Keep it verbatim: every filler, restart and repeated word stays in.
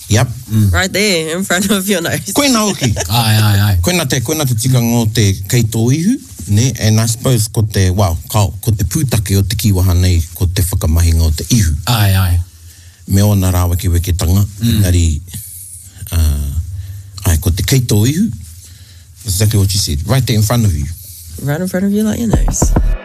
Yep. Mm. Right there, in front of your nose. Koina hoki. Ai, ai, ai. Koina te, koina te tika ngō te keito ihu, ne? And I suppose ko te, wow, kao, ko te pūtake o te kiwaha nei, ko te whakamahinga o te ihu. Ai, ai. Me ona rā waki weke tanga, mm. Nari, uh, ai, ko te keito ihu, exactly what you said, right there in front of you. Right in front of you like your nose.